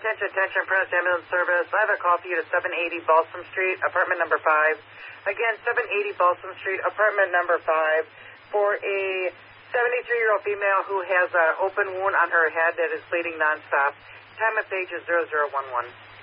Attention, Press Ambulance Service. I have a call for you to 780 Balsam Street, apartment number 5. Again, 780 Balsam Street, apartment number 5, for a 73-year-old female who has an open wound on her head that is bleeding nonstop. Time of page is 0011.